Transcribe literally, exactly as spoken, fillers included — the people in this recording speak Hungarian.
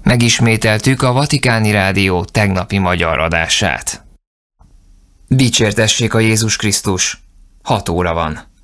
Megismételtük a Vatikáni Rádió tegnapi magyar adását. Dicsértessék a Jézus Krisztus! Hat óra van.